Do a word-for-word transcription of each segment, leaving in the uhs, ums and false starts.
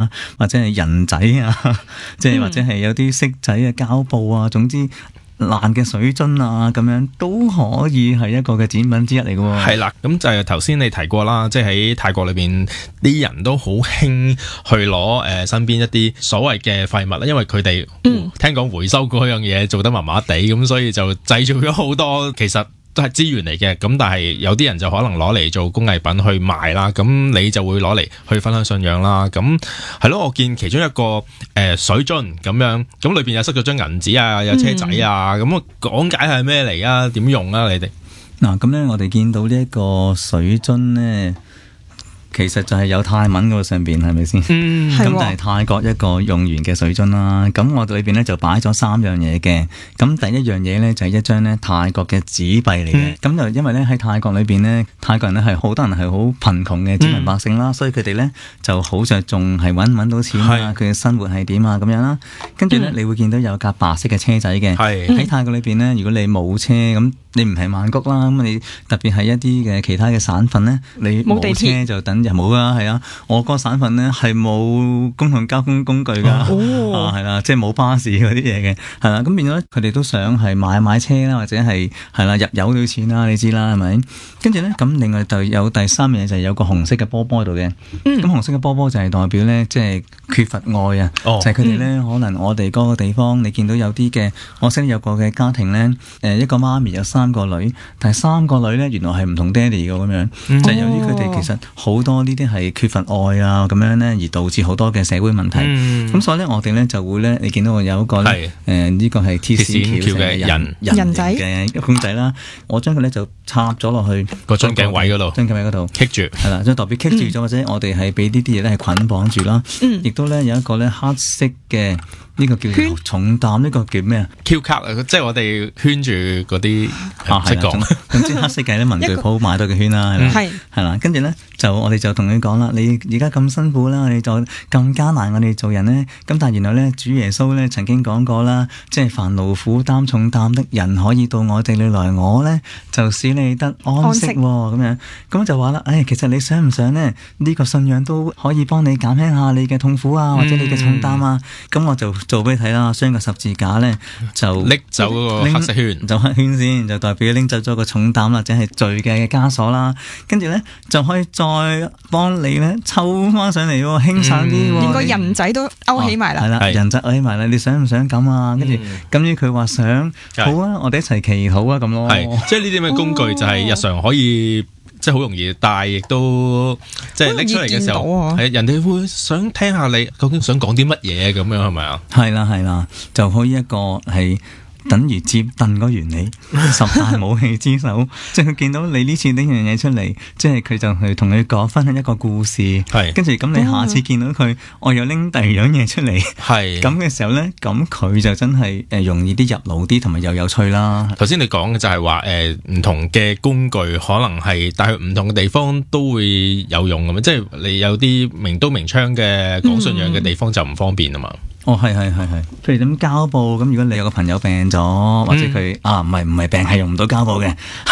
啊，或者係人仔啊，即係或者係有啲色仔啊、膠布啊，總之爛嘅水樽啊，咁樣都可以係一個嘅展品之一嚟嘅。 係啦，咁就係頭先你提過啦，即係喺泰國裏邊啲人都好興去攞誒、呃、身邊一啲所謂嘅廢物啦，因為佢哋、嗯、聽講回收嗰樣嘢做得麻麻地，咁所以就製造咗好多其實都係資源嚟嘅，咁但係有啲人就可能攞嚟做工藝品去賣啦，咁你就會攞嚟去分享信仰啦，咁係咯，我見其中一個誒、呃、水樽咁樣，咁裏邊又塞咗張銀紙啊，有車仔啊，咁啊講解係咩嚟啊？點用啊？你哋嗱，咁咧我哋見到呢一個水樽咧，其實就係有泰文嗰上邊係咪先？嗯，咁就係泰國一個用完嘅水樽啦。咁我哋裏邊咧就擺咗三樣嘢嘅。咁第一樣嘢咧就係一張咧泰國嘅紙幣嚟嘅。咁、嗯、就因為咧喺泰國裏邊咧，泰國人咧係好多人係好貧窮嘅殖民百姓啦，嗯、所以佢哋咧就好着重係搵唔搵到錢啊，佢嘅生活係點啊咁樣啦。跟住咧，你會見到有架白色嘅車仔嘅。喺泰國裏邊咧，如果你冇車咁，你唔係曼谷啦，咁你特別係一啲嘅其他嘅省份咧，你冇車就等就冇啦，係啊！我個省份咧係冇公共交通工具噶，哦、啊係啦，即係冇巴士嗰啲嘢嘅，係啦，咁變咗佢哋都想係買買車啦，或者係係啦入油都要錢啦，你知啦係咪？跟住咧，咁另外就有第三樣嘢就係有個紅色嘅波波喺度嘅，咁、嗯、紅色嘅波波就係代表咧即係缺乏愛啊，哦、就係佢哋咧可能我哋嗰個地方你見到有啲嘅，我識有個嘅家庭咧，誒一個媽咪有三個女，但係三個女咧原來係唔同爹哋嘅咁樣，嗯、就係由於佢哋其實好多呢啲係缺乏愛啊咁樣咧，而導致好多嘅社會問題。咁、嗯、所以咧，我哋咧就會咧，你見到我有一個咧，誒呢個係鐵線橋嘅人人仔嘅公仔啦，我將佢咧就插咗落去個樽頸位嗰度， 樽頸位嗰度棘住，係啦，即係代表棘住咗，嗯、或者我哋係俾呢啲嘢咧係捆綁住啦，亦、嗯、都咧有一個咧黑色嘅。呢個叫重擔，呢、這個叫咩啊 ？Q 卡啊，即係我哋圈住嗰啲啊，識講。 總之黑色嘅啲文具鋪買到嘅圈啦，係啦，係係啦。跟住咧就我哋就同佢講啦，你而家咁辛苦啦，我哋就咁艱難，我哋做人咧。咁但係原來咧，主耶穌咧曾經講過啦，即係凡勞苦擔重擔的人可以到我這裏來，我咧就使你得安息喎、哦。咁樣咁就話啦，誒、哎，其實你想唔想咧？呢、這個信仰都可以幫你減輕下你嘅痛苦啊，或者你嘅重擔啊。咁、嗯、我就。做俾你睇啦，將個十字架咧就拎走嗰個黑色圈， 就黑圈先，就代表拎走咗個重擔或者係罪嘅枷鎖啦。跟住咧就可以再幫你咧抽翻上嚟喎，輕省啲喎。 連個人仔都勾起埋啦， 係啦、哦，人仔勾起埋啦。你想唔想咁啊？跟住咁於佢話想，好啊，我哋一齊祈禱啊，咁咯。 係，即係呢啲咁嘅工具就係日常可以。即係好容易帶，亦都即係拎出嚟嘅時候，係、啊、人哋會想聽下你究竟想講啲乜嘢咁樣，係咪啊？ 係啦係啦，就可以一個係等於接凳個原理，十大武器之首。即係佢見到你呢次拎樣嘢出嚟，即係佢就去同佢講分享一個故事。係跟住咁，你下次見到佢，我又拎第二樣嘢出嚟，係咁嘅時候咧，咁佢就真係誒容易啲入腦啲，同埋又有趣啦。 頭先你講嘅就係話誒唔同嘅工具可能係帶去唔同嘅地方都會有用咁樣，即係你有啲明刀明槍嘅講信仰嘅地方就唔方便啊嘛。 哦，係係係係，譬如咁膠布咁，如果你有個朋友病咗，或者佢、嗯、啊唔係唔係病，係用唔到膠布嘅。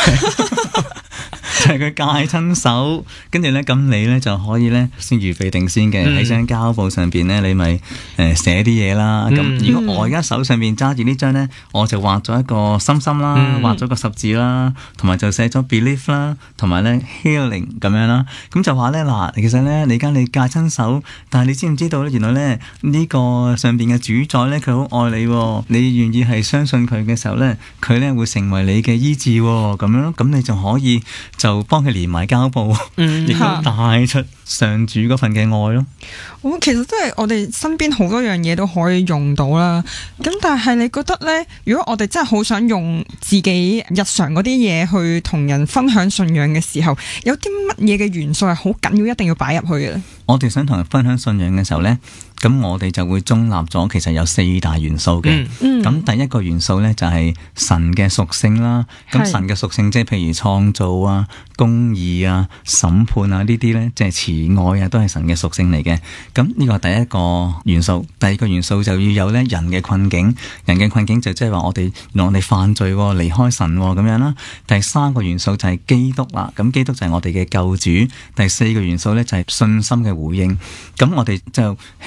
就係佢戒親手，跟住咧咁你咧就可以咧先預備定先嘅喺張膠布上邊咧，你咪誒寫啲嘢啦。咁、嗯、如果我而家手上邊揸住呢張咧，我就畫咗一個心心啦，嗯、畫咗個十字啦，同埋就寫咗 belief 啦，同埋咧 healing 咁樣啦。咁就話咧嗱，其實咧你而家你戒親手，但係你知唔知道咧？原來咧呢、呢個上邊嘅主宰咧，佢好愛你、哦，你願意係相信佢嘅時候咧，佢咧會成為你嘅醫治咁、哦、樣，咁你就可以。就幫佢連埋膠布，亦都帶出上主嗰份嘅愛咯。 我其實真係我哋身邊好多樣嘢都可以用到啦。咁但係你覺得呢？如果我哋真係好想用自己日常嗰啲嘢去同人分享信仰嘅時候，有啲乜嘢嘅元素係好緊要，一定要擺入去嘅咧？ 我哋想同人分享信仰嘅時候呢，咁我哋就會中立咗，其實有四大元素嘅。咁、嗯、第一個元素呢，就係神嘅屬性啦。咁神嘅屬性即係譬如創造啊、公義啊、審判啊呢啲呢，即係慈愛啊，都係神嘅屬性嚟嘅。咁呢個係第一個元素。第二個元素就要有咧人嘅困境，人嘅困境就即係話我哋原來我哋犯罪離開神咁樣啦。第三個元素就係基督啦。咁基督就係我哋嘅救主。第四個元素呢，就係信心嘅回應。咁我哋就